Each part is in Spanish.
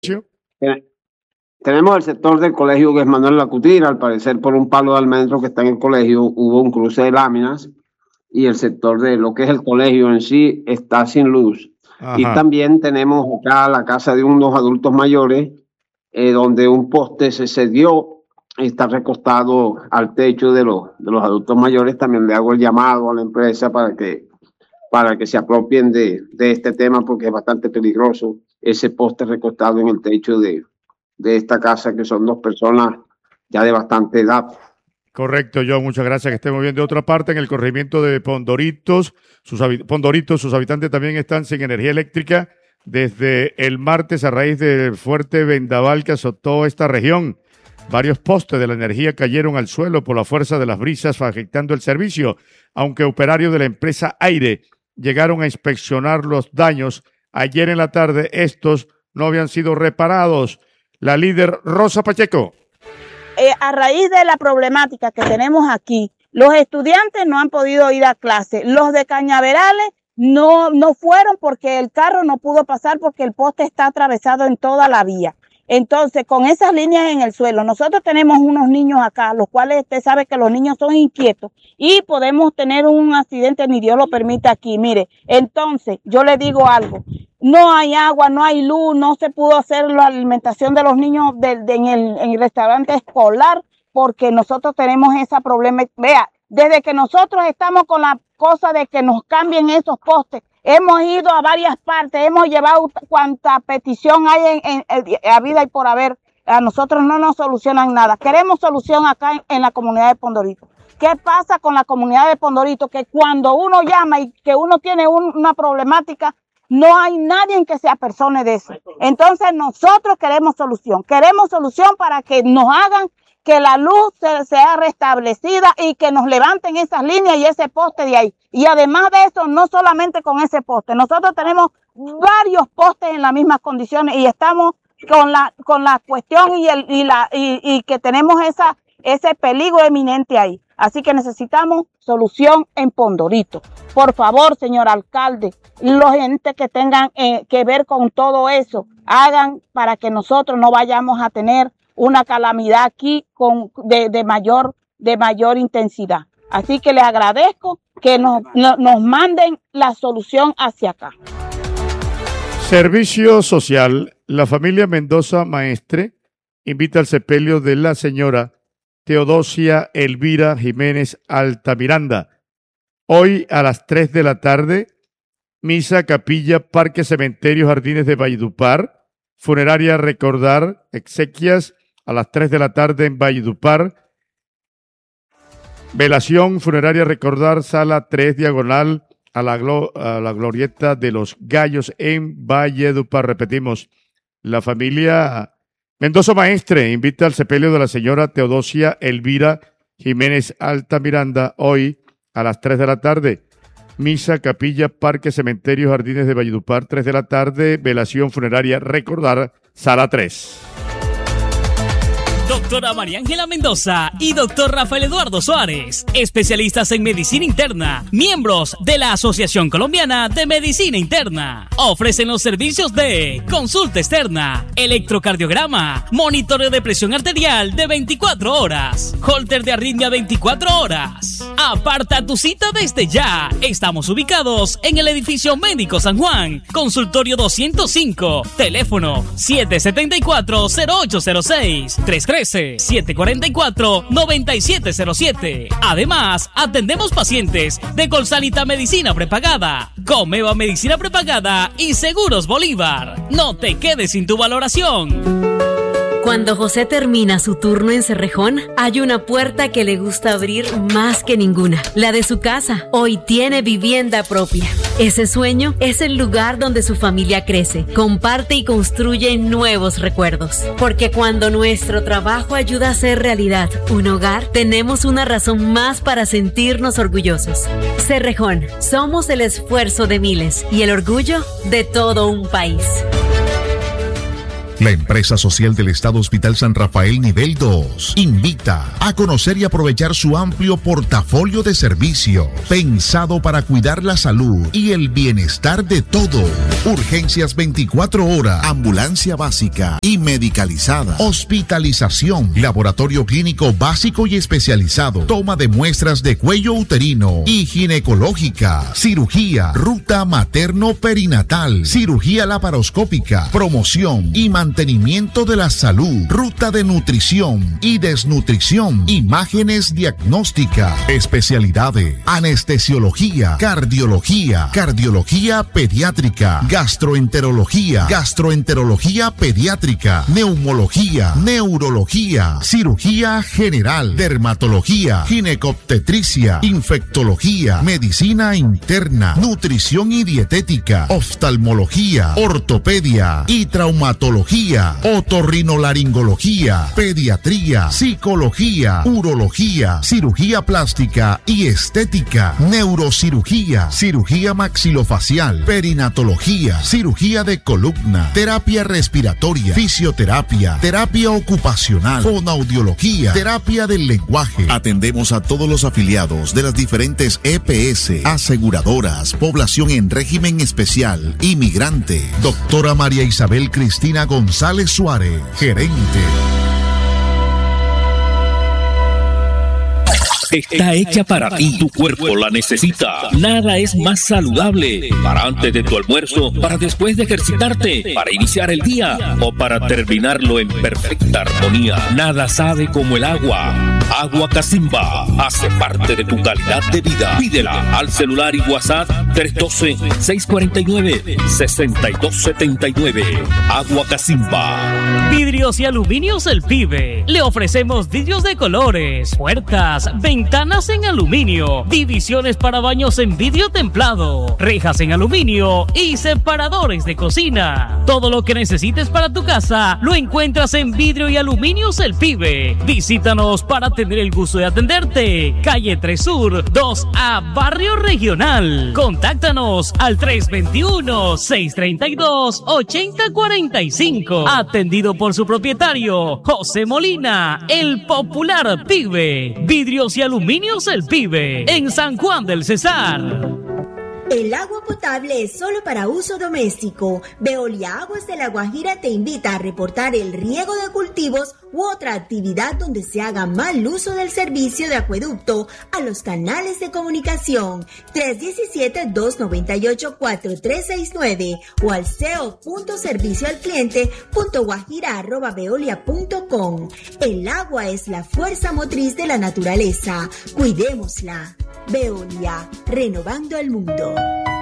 Ten- Tenemos el sector del colegio que es Manuel Lacutira. Al parecer, por un palo de almendro que está en el colegio, hubo un cruce de láminas y el sector de lo que es el colegio en sí está sin luz. Y Ajá. también tenemos acá la casa de unos adultos mayores, donde un poste se cedió y está recostado al techo de los adultos mayores. También le hago el llamado a la empresa para que se apropien de este tema, porque es bastante peligroso ese poste recostado en el techo de esta casa, que son dos personas ya de bastante edad. Correcto, John, muchas gracias. Que estemos bien. De otra parte, en el corregimiento de Pondoritos, sus habitantes también están sin energía eléctrica desde el martes a raíz del fuerte vendaval que azotó esta región. Varios postes de la energía cayeron al suelo por la fuerza de las brisas, afectando el servicio, aunque operarios de la empresa Aire llegaron a inspeccionar los daños. Ayer en la tarde estos no habían sido reparados. La líder Rosa Pacheco. A raíz de la problemática que tenemos aquí, los estudiantes no han podido ir a clase. Los de Cañaverales no fueron porque el carro no pudo pasar porque el poste está atravesado en toda la vía. Entonces, con esas líneas en el suelo, nosotros tenemos unos niños acá, los cuales usted sabe que los niños son inquietos y podemos tener un accidente, ni Dios lo permite aquí. Mire, entonces, yo le digo algo. No hay agua, no hay luz, no se pudo hacer la alimentación de los niños en el restaurante escolar porque nosotros tenemos ese problema. Vea, desde que nosotros estamos con la cosa de que nos cambien esos postes, hemos ido a varias partes, hemos llevado cuanta petición hay a vida y por haber. A nosotros no nos solucionan nada. Queremos solución acá en la comunidad de Pondorito. ¿Qué pasa con la comunidad de Pondorito? Que cuando uno llama y que uno tiene una problemática, no hay nadie en que se apersone de eso. Entonces nosotros queremos solución para que nos hagan que la luz sea restablecida y que nos levanten esas líneas y ese poste de ahí. Y además de eso, no solamente con ese poste, nosotros tenemos varios postes en las mismas condiciones y estamos con la cuestión y que tenemos ese peligro eminente ahí. Así que necesitamos solución en Pondorito. Por favor, señor alcalde, los entes que tengan que ver con todo eso, hagan para que nosotros no vayamos a tener una calamidad aquí de mayor intensidad. Así que les agradezco que nos manden la solución hacia acá. Servicio social. La familia Mendoza Maestre invita al sepelio de la señora Teodosia Elvira Jiménez Altamiranda. Hoy a las 3 de la tarde, misa, capilla, parque, cementerio, jardines de Valledupar, funeraria Recordar, exequias a las 3 de la tarde en Valledupar, velación, funeraria Recordar, sala 3, diagonal a la glorieta de los Gallos en Valledupar. Repetimos, la familia Mendoza Maestre invita al sepelio de la señora Teodosia Elvira Jiménez Altamiranda hoy a las 3 de la tarde. Misa, capilla, parque, cementerio, jardines de Valledupar, 3 de la tarde. Velación funeraria Recordar, sala 3. Doctora María Ángela Mendoza y doctor Rafael Eduardo Suárez, especialistas en medicina interna, miembros de la Asociación Colombiana de Medicina Interna. Ofrecen los servicios de consulta externa, electrocardiograma, monitoreo de presión arterial de 24 horas, holter de arritmia 24 horas. Aparta tu cita desde ya. Estamos ubicados en el edificio Médico San Juan, consultorio 205, teléfono 774-0806, 313-744-9707. Además, atendemos pacientes de Colsanita Medicina Prepagada, Comeva Medicina Prepagada y Seguros Bolívar. No te quedes sin tu valoración. Cuando José termina su turno en Cerrejón, hay una puerta que le gusta abrir más que ninguna, la de su casa. Hoy tiene vivienda propia. Ese sueño es el lugar donde su familia crece, comparte y construye nuevos recuerdos. Porque cuando nuestro trabajo ayuda a hacer realidad un hogar, tenemos una razón más para sentirnos orgullosos. Cerrejón, somos el esfuerzo de miles y el orgullo de todo un país. La empresa social del Estado Hospital San Rafael Nivel 2 invita a conocer y aprovechar su amplio portafolio de servicios pensado para cuidar la salud y el bienestar de todos. Urgencias 24 horas, ambulancia básica y medicalizada, hospitalización, laboratorio clínico básico y especializado, toma de muestras de cuello uterino y ginecológica, cirugía, ruta materno-perinatal, cirugía laparoscópica, promoción y mantenimiento de la salud, ruta de nutrición y desnutrición, imágenes diagnósticas, especialidades, anestesiología, cardiología pediátrica, gastroenterología pediátrica, neumología, neurología, cirugía general, dermatología, ginecobstetricia, infectología, medicina interna, nutrición y dietética, oftalmología, ortopedia y traumatología, otorrinolaringología, pediatría, psicología, urología, cirugía plástica y estética, neurocirugía, cirugía maxilofacial, perinatología, cirugía de columna, terapia respiratoria, fisioterapia, terapia ocupacional, fonoaudiología, terapia del lenguaje. Atendemos a todos los afiliados de las diferentes EPS, aseguradoras, población en régimen especial, inmigrante. Doctora María Isabel Cristina González Suárez, gerente. Está hecha para ti, tu cuerpo la necesita. Nada es más saludable para antes de tu almuerzo, para después de ejercitarte, para iniciar el día o para terminarlo en perfecta armonía. Nada sabe como el agua. Agua Casimba hace parte de tu calidad de vida. Pídela al celular y WhatsApp 312-649-6279. Agua Casimba. Vidrios y Aluminios El Pibe. Le ofrecemos vidrios de colores, puertas, ventanas en aluminio, divisiones para baños en vidrio templado, rejas en aluminio y separadores de cocina. Todo lo que necesites para tu casa lo encuentras en Vidrio y Aluminios El Pibe. Visítanos para tener el gusto de atenderte. Calle 3 Sur, 2A, Barrio Regional. Contáctanos al 321-632-8045. Atendido por su propietario, José Molina, el popular Pibe. Vidrios y Aluminios El Pibe, en San Juan del Cesar. El agua potable es solo para uso doméstico. Veolia Aguas de La Guajira te invita a reportar el riego de cultivos u otra actividad donde se haga mal uso del servicio de acueducto a los canales de comunicación 317-298-4369 o al ceo.servicioalcliente.guajira@veolia.com. El agua es la fuerza motriz de la naturaleza. Cuidémosla. Veolia, renovando el mundo.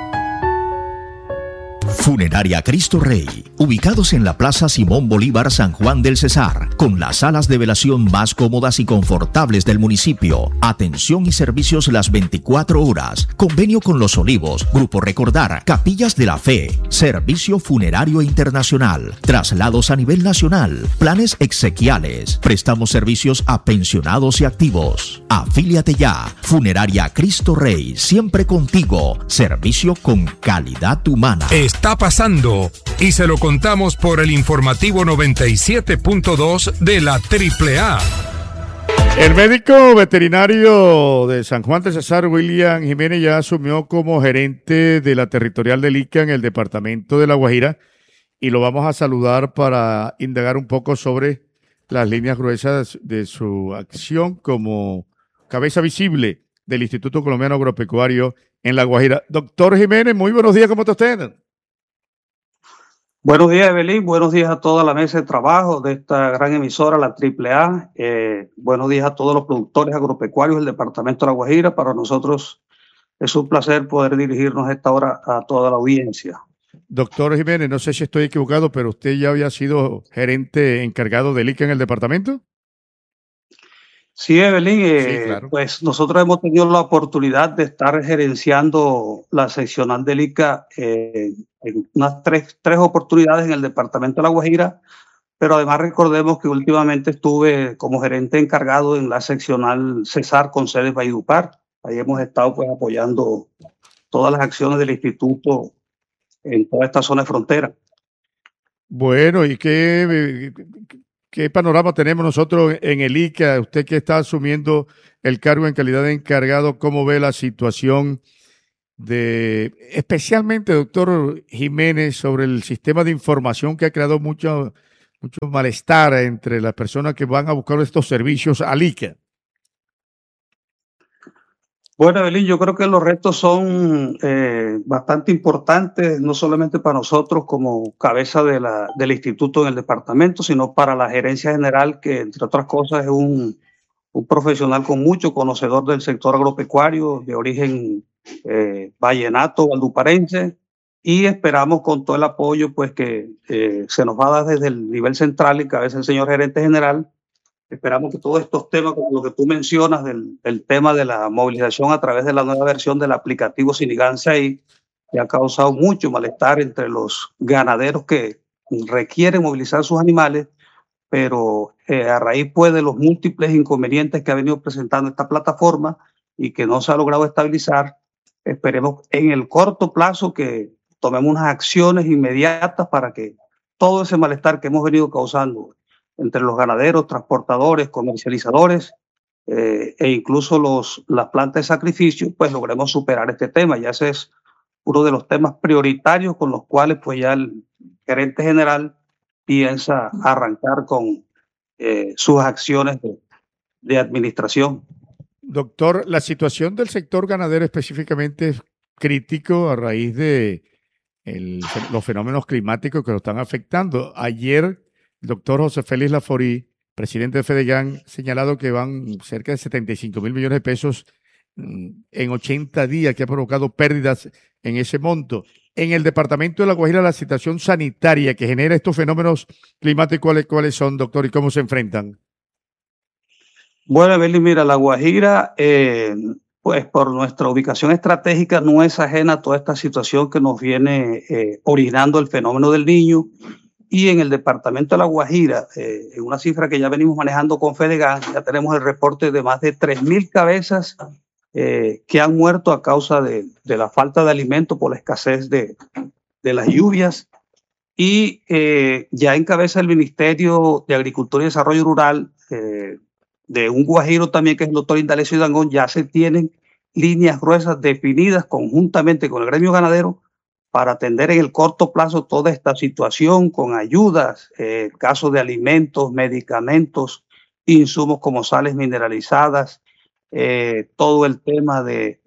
Funeraria Cristo Rey, ubicados en la Plaza Simón Bolívar, San Juan del Cesar, con las salas de velación más cómodas y confortables del municipio. Atención y servicios las 24 horas. Convenio con Los Olivos, Grupo Recordar, Capillas de la Fe, Servicio Funerario Internacional, traslados a nivel nacional, planes exequiales. Prestamos servicios a pensionados y activos. Afíliate ya. Funeraria Cristo Rey, siempre contigo. Servicio con calidad humana. Está pasando y se lo contamos por el informativo 97.2 de la AAA. El médico veterinario de San Juan del Cesar, William Jiménez, ya asumió como gerente de la territorial del ICA en el departamento de La Guajira y lo vamos a saludar para indagar un poco sobre las líneas gruesas de su acción como cabeza visible del Instituto Colombiano Agropecuario en La Guajira. Doctor Jiménez, muy buenos días, ¿cómo está usted? Buenos días, Evelyn. Buenos días a toda la mesa de trabajo de esta gran emisora, la AAA. Buenos días a todos los productores agropecuarios del departamento de La Guajira. Para nosotros es un placer poder dirigirnos a esta hora a toda la audiencia. Doctor Jiménez, no sé si estoy equivocado, pero usted ya había sido gerente encargado del ICA en el departamento. Sí, Evelyn, Sí, claro. pues nosotros hemos tenido la oportunidad de estar gerenciando la seccional del ICA en unas tres oportunidades en el departamento de La Guajira, pero además recordemos que últimamente estuve como gerente encargado en la seccional Cesar con sede en Valledupar. Ahí hemos estado pues apoyando todas las acciones del instituto en toda esta zona de frontera. Bueno, ¿y qué panorama tenemos nosotros en el ICA? Usted que está asumiendo el cargo en calidad de encargado, ¿cómo ve la situación especialmente, doctor Jiménez, sobre el sistema de información que ha creado mucho malestar entre las personas que van a buscar estos servicios al ICA? Bueno, Evelyn, yo creo que los retos son bastante importantes, no solamente para nosotros como cabeza del instituto en el departamento, sino para la gerencia general, que entre otras cosas es un profesional con mucho conocedor del sector agropecuario de origen vallenato, valduparense, y esperamos con todo el apoyo pues que se nos va a dar desde el nivel central y cabeza el señor gerente general. Esperamos que todos estos temas, como lo que tú mencionas, del tema de la movilización a través de la nueva versión del aplicativo Sinigan 6, que ha causado mucho malestar entre los ganaderos que requieren movilizar sus animales, pero a raíz pues, de los múltiples inconvenientes que ha venido presentando esta plataforma y que no se ha logrado estabilizar, esperemos en el corto plazo que tomemos unas acciones inmediatas para que todo ese malestar que hemos venido causando entre los ganaderos, transportadores, comercializadores e incluso las plantas de sacrificio, pues logremos superar este tema. Ya ese es uno de los temas prioritarios con los cuales pues ya el gerente general piensa arrancar con sus acciones de administración. Doctor, la situación del sector ganadero específicamente es crítico a raíz de los fenómenos climáticos que lo están afectando. Ayer el doctor José Félix Laforí, presidente de FEDEGAN, ha señalado que van cerca de 75.000 millones de pesos en 80 días, que ha provocado pérdidas en ese monto. En el departamento de La Guajira, la situación sanitaria que genera estos fenómenos climáticos, ¿cuáles son, doctor, y cómo se enfrentan? Bueno, Evelyn, mira, La Guajira, pues por nuestra ubicación estratégica, no es ajena a toda esta situación que nos viene originando el fenómeno del Niño. Y en el departamento de La Guajira, en una cifra que ya venimos manejando con FEDEGAN, ya tenemos el reporte de más de 3.000 cabezas que han muerto a causa de la falta de alimento por la escasez de las lluvias. Y ya encabeza el Ministerio de Agricultura y Desarrollo Rural de un guajiro también, que es el doctor Indalecio Dangón. Ya se tienen líneas gruesas definidas conjuntamente con el gremio ganadero para atender en el corto plazo toda esta situación con ayudas, casos de alimentos, medicamentos, insumos como sales mineralizadas, todo el tema de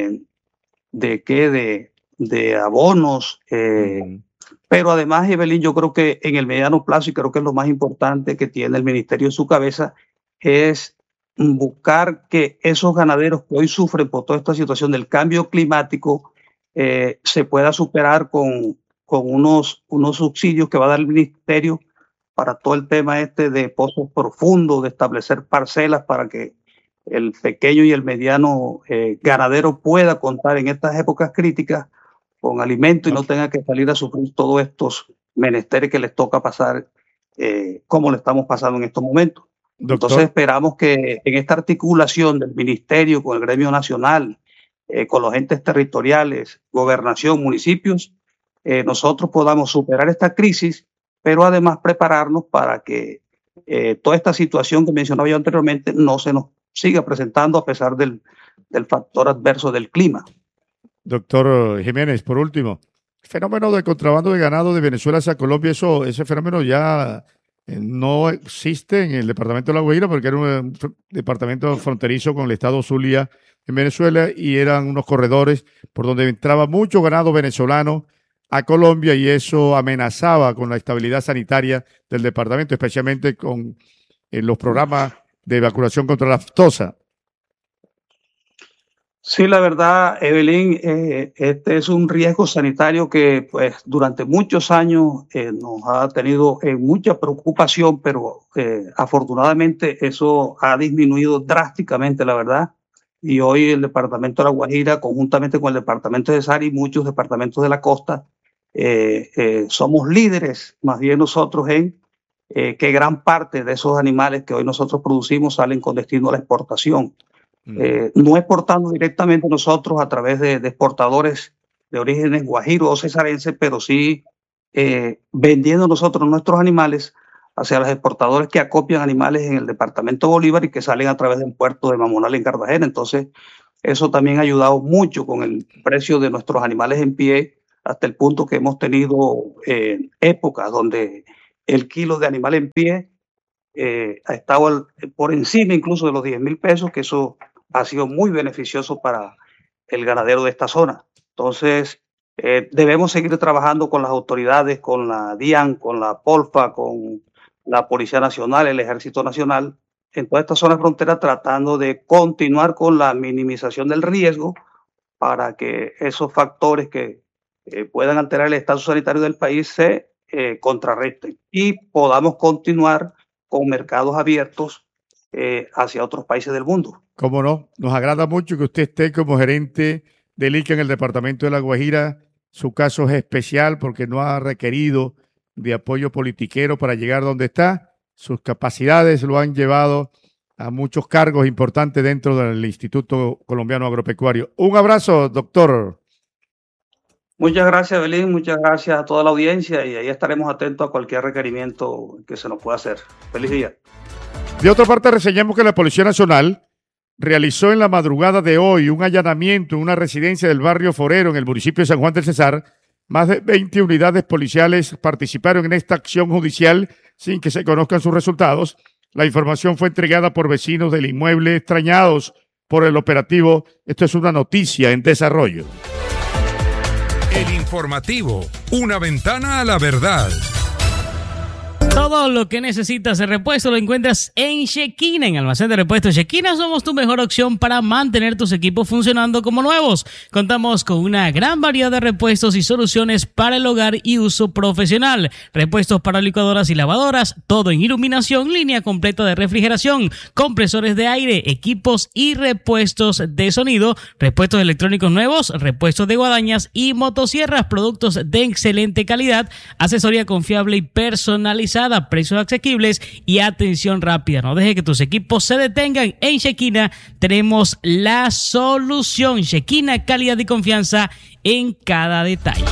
abonos. Pero además, Evelyn, yo creo que en el mediano plazo, y creo que es lo más importante que tiene el ministerio en su cabeza, es buscar que esos ganaderos que hoy sufren por toda esta situación del cambio climático se pueda superar con unos subsidios que va a dar el ministerio para todo el tema de pozos profundos, de establecer parcelas para que el pequeño y el mediano ganadero pueda contar en estas épocas críticas con alimento y no tenga que salir a sufrir todos estos menesteres que les toca pasar como le estamos pasando en estos momentos. Doctor. Entonces esperamos que en esta articulación del ministerio con el gremio nacional, con los entes territoriales, gobernación, municipios, nosotros podamos superar esta crisis, pero además prepararnos para que toda esta situación que mencionaba yo anteriormente no se nos siga presentando a pesar del factor adverso del clima. Doctor Jiménez, por último, el fenómeno del contrabando de ganado de Venezuela hacia Colombia, ese fenómeno ya no existe en el departamento de La Guajira porque era un departamento fronterizo con el estado Zulia en Venezuela y eran unos corredores por donde entraba mucho ganado venezolano a Colombia y eso amenazaba con la estabilidad sanitaria del departamento, especialmente con los programas de vacunación contra la aftosa. Sí, la verdad, Evelyn, este es un riesgo sanitario que pues durante muchos años nos ha tenido mucha preocupación, pero afortunadamente eso ha disminuido drásticamente, la verdad. Y hoy el departamento de La Guajira, conjuntamente con el departamento de Cesar y muchos departamentos de la costa, somos líderes, más bien nosotros, en que gran parte de esos animales que hoy nosotros producimos salen con destino a la exportación. No exportando directamente nosotros a través de exportadores de orígenes guajiros o cesarenses, pero sí vendiendo nosotros nuestros animales hacia los exportadores que acopian animales en el departamento Bolívar y que salen a través del puerto de Mamonal en Cartagena. Entonces, eso también ha ayudado mucho con el precio de nuestros animales en pie, hasta el punto que hemos tenido épocas donde el kilo de animal en pie ha estado por encima incluso de los 10.000 pesos, que eso ha sido muy beneficioso para el ganadero de esta zona. Entonces, debemos seguir trabajando con las autoridades, con la DIAN, con la POLFA, con la Policía Nacional, el Ejército Nacional, en toda esta zona de frontera, tratando de continuar con la minimización del riesgo para que esos factores que puedan alterar el estado sanitario del país se contrarresten y podamos continuar con mercados abiertos hacia otros países del mundo. Cómo no, nos agrada mucho que usted esté como gerente del ICA en el departamento de La Guajira. Su caso es especial porque no ha requerido de apoyo politiquero para llegar donde está. Sus capacidades lo han llevado a muchos cargos importantes dentro del Instituto Colombiano Agropecuario. Un abrazo, doctor. Muchas gracias, Belín. Muchas gracias a toda la audiencia y ahí estaremos atentos a cualquier requerimiento que se nos pueda hacer. Feliz día. De otra parte, reseñamos que la Policía Nacional realizó en la madrugada de hoy un allanamiento en una residencia del barrio Forero en el municipio de San Juan del Cesar. Más de 20 unidades policiales participaron en esta acción judicial sin que se conozcan sus resultados. La información fue entregada por vecinos del inmueble extrañados por el operativo. Esto es una noticia en desarrollo. El informativo, una ventana a la verdad. Todo lo que necesitas de repuesto lo encuentras en Shekina, en Almacén de Repuestos Shekina. Somos tu mejor opción para mantener tus equipos funcionando como nuevos. Contamos con una gran variedad de repuestos y soluciones para el hogar y uso profesional. Repuestos para licuadoras y lavadoras, todo en iluminación, línea completa de refrigeración, compresores de aire, equipos y repuestos de sonido, repuestos electrónicos nuevos, repuestos de guadañas y motosierras, productos de excelente calidad, asesoría confiable y personalizada, precios asequibles y atención rápida. No deje que tus equipos se detengan. En Shekina tenemos la solución. Shekina, calidad y confianza en cada detalle.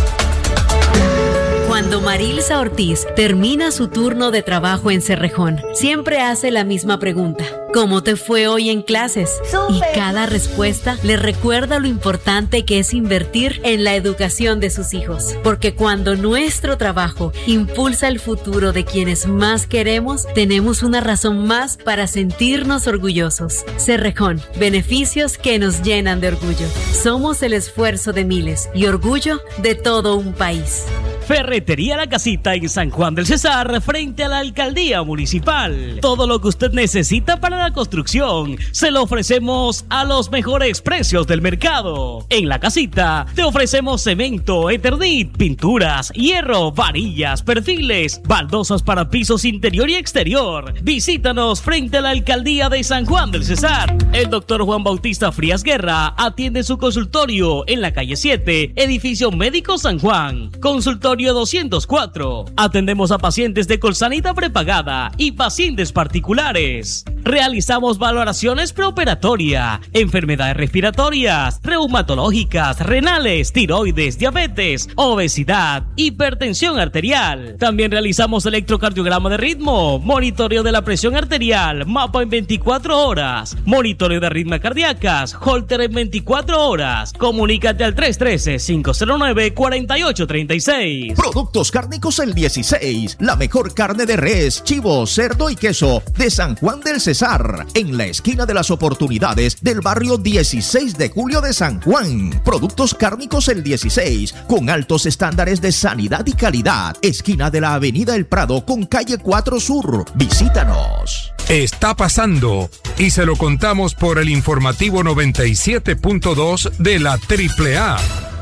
Cuando Marilsa Ortiz termina su turno de trabajo en Cerrejón, siempre hace la misma pregunta: ¿cómo te fue hoy en clases? Y cada respuesta le recuerda lo importante que es invertir en la educación de sus hijos. Porque cuando nuestro trabajo impulsa el futuro de quienes más queremos, tenemos una razón más para sentirnos orgullosos. Cerrejón, beneficios que nos llenan de orgullo. Somos el esfuerzo de miles y orgullo de todo un país. Ferretería La Casita en San Juan del Cesar, frente a la Alcaldía Municipal. Todo lo que usted necesita para la construcción se lo ofrecemos a los mejores precios del mercado. En La Casita te ofrecemos cemento, Eternit, pinturas, hierro, varillas, perfiles, baldosas para pisos interior y exterior. Visítanos frente a la Alcaldía de San Juan del Cesar. El doctor Juan Bautista Frías Guerra atiende su consultorio en la calle 7, edificio Médico San Juan. Consultorio 204. Atendemos a pacientes de Colsanita prepagada y pacientes particulares. Realizamos valoraciones preoperatoria, enfermedades respiratorias, reumatológicas, renales, tiroides, diabetes, obesidad, hipertensión arterial. También realizamos electrocardiograma de ritmo, monitoreo de la presión arterial, mapa en 24 horas, monitoreo de arritmias cardíacas, holter en 24 horas. Comunícate al 313-509-4836. Productos Cárnicos El 16, la mejor carne de res, chivo, cerdo y queso de San Juan del Cesar, en la esquina de las oportunidades del barrio 16 de julio de San Juan. Productos Cárnicos El 16, con altos estándares de sanidad y calidad, esquina de la avenida El Prado con calle 4 Sur. Visítanos. Está pasando y se lo contamos por el informativo 97.2 de la AAA.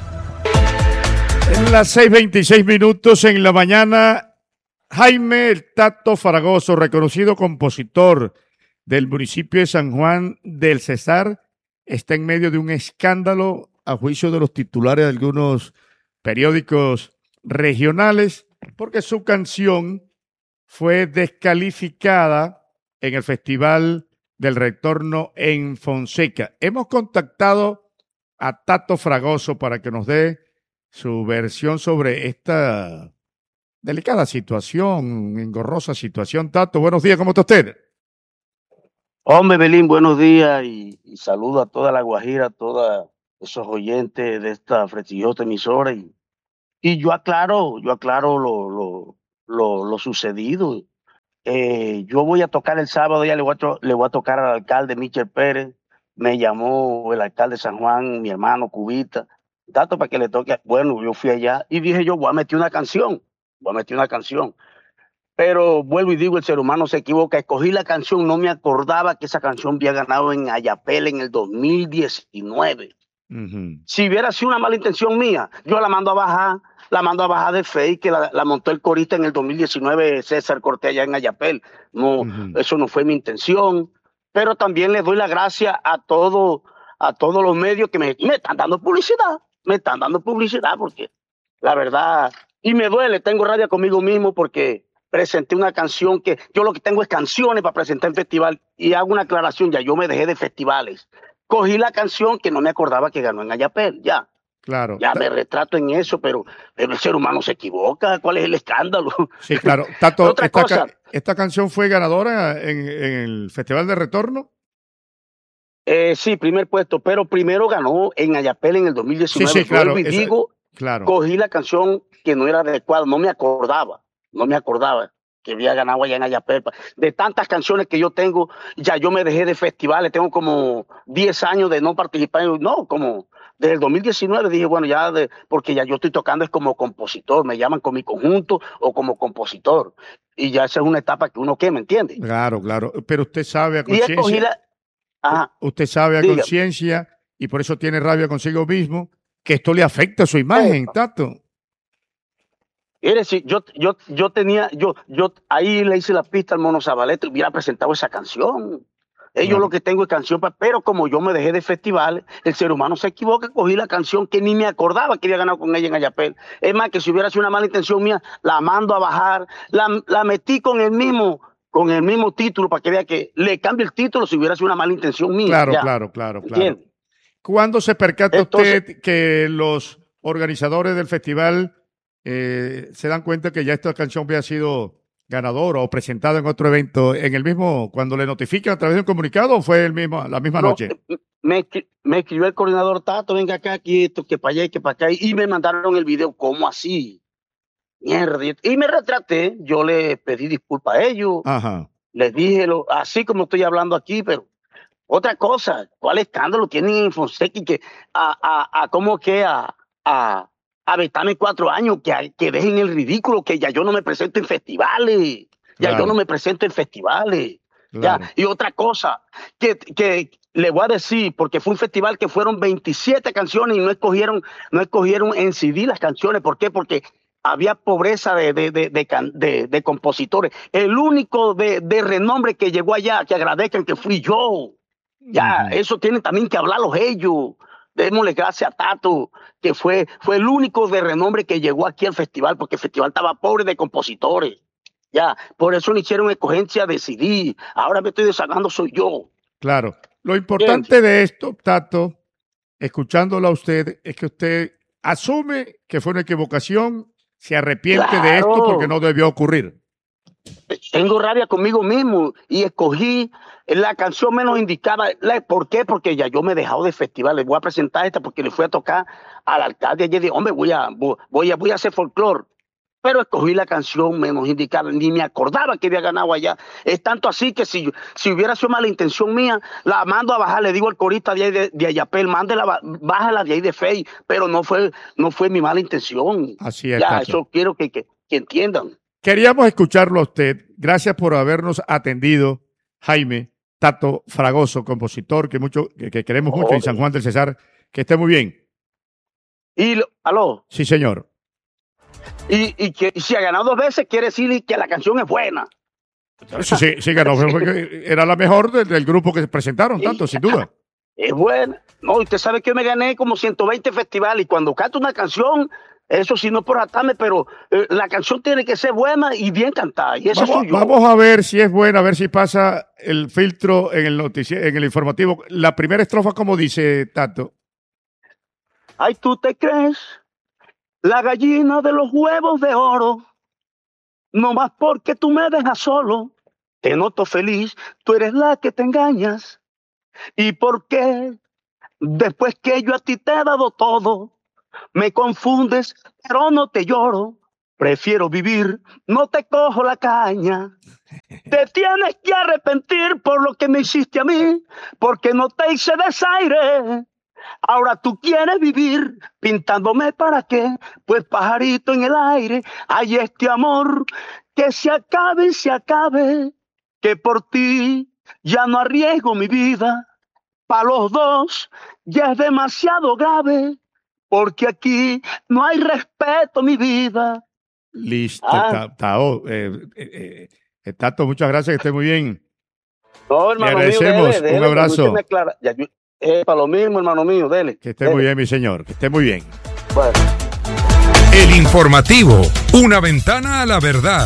En las 6:26 minutos en la mañana, Jaime El Tato Fragoso, reconocido compositor del municipio de San Juan del Cesar, está en medio de un escándalo a juicio de los titulares de algunos periódicos regionales, porque su canción fue descalificada en el Festival del Retorno en Fonseca. Hemos contactado a Tato Fragoso para que nos dé su versión sobre esta delicada situación, engorrosa situación. Tato, buenos días, ¿cómo está usted? Hombre, Belín, buenos días y saludo a toda la Guajira, a todos esos oyentes de esta prestigiosa emisora. Y yo aclaro lo sucedido. Yo voy a tocar el sábado, ya le voy a tocar al alcalde Michel Pérez. Me llamó el alcalde de San Juan, mi hermano Cubita, tanto para que le toque. Bueno, yo fui allá y dije yo, voy a meter una canción. Pero vuelvo y digo, el ser humano se equivoca. Escogí la canción, no me acordaba que esa canción había ganado en Ayapel en el 2019. Si hubiera sido una mala intención mía, yo la mando a bajar de fake, que la montó el corista en el 2019, César Cortés, allá en Ayapel. No, eso no fue mi intención. Pero también les doy la gracia a todos los medios que me están dando publicidad, porque la verdad, y me duele, tengo rabia conmigo mismo porque presenté una canción que yo lo que tengo es canciones para presentar en festival, y hago una aclaración, ya yo me dejé de festivales. Cogí la canción que no me acordaba que ganó en Ayapel, ya. Claro. Ya me retrato en eso, pero el ser humano se equivoca. ¿Cuál es el escándalo? Sí, claro. Tato, Otra cosa. ¿Esta canción fue ganadora en el Festival de Retorno? Sí, primer puesto, pero primero ganó en Ayapel en el 2019. Sí, claro. Y digo, claro. Cogí la canción que no era adecuada, no me acordaba que había ganado allá en Ayapel. De tantas canciones que yo tengo, ya yo me dejé de festivales, tengo como 10 años de no participar, como desde el 2019 dije, bueno, porque ya yo estoy tocando es como compositor, me llaman con mi conjunto o como compositor, y ya esa es una etapa que uno ¿me entiende? Claro, pero usted sabe a conciencia, usted sabe a conciencia, y por eso tiene rabia consigo mismo, que esto le afecta a su imagen, Tato. Mire, si yo ahí le hice la pista al Mono Zabaleta, hubiera presentado esa canción. Yo lo que tengo es canción, pero como yo me dejé de festivales, el ser humano se equivoca, cogí la canción que ni me acordaba que había ganado con ella en Ayapel. Es más, que si hubiera sido una mala intención mía, la mando a bajar, la metí con el mismo título para que vea que le cambie el título si hubiera sido una mala intención mía. Claro. ¿Cuándo se percata usted que los organizadores del festival se dan cuenta que ya esta canción había sido ganadora o presentada en otro evento, en el mismo, cuando le notifican a través de un comunicado, o fue la misma noche? Me escribió el coordinador, Tato, venga acá, aquí, esto, que para allá y que para acá, y me mandaron el video, ¿cómo así? Mierda. Y me retraté, yo le pedí disculpas a ellos, les dije, así como estoy hablando aquí, pero otra cosa, ¿cuál escándalo tienen en Fonseca que a vetarme 4 años, que dejen el ridículo, que ya yo no me presento en festivales, Claro. Ya. Y otra cosa, que le voy a decir, porque fue un festival que fueron 27 canciones y no escogieron en CD las canciones. ¿Por qué? Porque había pobreza de compositores. El único de renombre que llegó allá, que agradezcan, que fui yo. Ya, eso tienen también que hablarlos ellos. Démosle gracias a Tato, que fue el único de renombre que llegó aquí al festival, porque el festival estaba pobre de compositores. Ya, por eso no hicieron escogencia de CD. Ahora me estoy desahogando, soy yo. Claro. Lo importante de esto, Tato, escuchándolo a usted, es que usted asume que fue una equivocación, se arrepiente de esto porque no debió ocurrir. Tengo rabia conmigo mismo y escogí la canción menos indicada. ¿Por qué? Porque ya yo me he dejado de festivales. Voy a presentar esta porque le fui a tocar al alcalde ayer. Dije, hombre, voy a hacer folclore. Pero escogí la canción menos indicada. Ni me acordaba que había ganado allá. Es tanto así que si hubiera sido mala intención mía, la mando a bajar. Le digo al corista de Ayapel, bájala de ahí de Fey. Pero no fue mi mala intención. Así es, ya, Tato. eso quiero que entiendan. Queríamos escucharlo a usted. Gracias por habernos atendido, Jaime Tato Fragoso, compositor que queremos mucho en San Juan del Cesar. Que esté muy bien. ¿Aló? Sí, señor. Y que si ha ganado 2 veces, quiere decir que la canción es buena. Sí, ganó. Era la mejor del grupo que se presentaron, tanto, sin duda. Es buena. No, usted sabe que yo me gané como 120 festivales y cuando canto una canción, eso sí, no por atarme, pero la canción tiene que ser buena y bien cantada. Y eso soy yo. Vamos a ver si es buena, a ver si pasa el filtro en el informativo. La primera estrofa, como dice Tato. Ay, ¿tú te crees la gallina de los huevos de oro. No más porque tú me dejas solo, te noto feliz, tú eres la que te engañas. ¿Y por qué? Después que yo a ti te he dado todo, me confundes, pero no te lloro. Prefiero vivir, no te cojo la caña. Te tienes que arrepentir por lo que me hiciste a mí, porque no te hice desaire. Ahora tú quieres vivir pintándome, ¿para qué? Pues pajarito en el aire, hay este amor que se acabe y se acabe, que por ti ya no arriesgo mi vida. Para los dos ya es demasiado grave, porque aquí no hay respeto, mi vida. Listo, Tato, muchas gracias, que esté muy bien. No, hermano, le agradecemos, mío, dele, un abrazo. Para lo mismo, hermano mío, dele. Que esté muy bien, mi señor, que esté muy bien. Bueno. El informativo, una ventana a la verdad.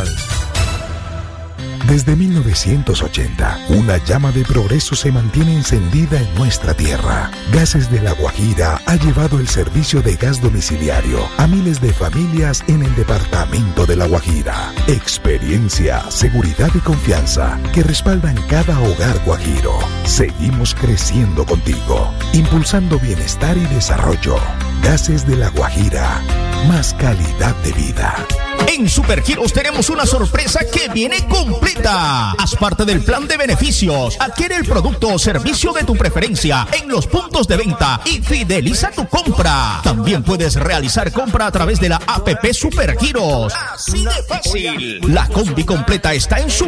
Desde 1980, una llama de progreso se mantiene encendida en nuestra tierra. Gases de La Guajira ha llevado el servicio de gas domiciliario a miles de familias en el departamento de La Guajira. Experiencia, seguridad y confianza que respaldan cada hogar guajiro. Seguimos creciendo contigo, impulsando bienestar y desarrollo. Gases de La Guajira, más calidad de vida. En Supergiros tenemos una sorpresa que viene completa. Haz parte del plan de beneficios. Adquiere el producto o servicio de tu preferencia en los puntos de venta y fideliza tu compra. También puedes realizar compra a través de la APP Supergiros. Así de fácil. La combi completa está en su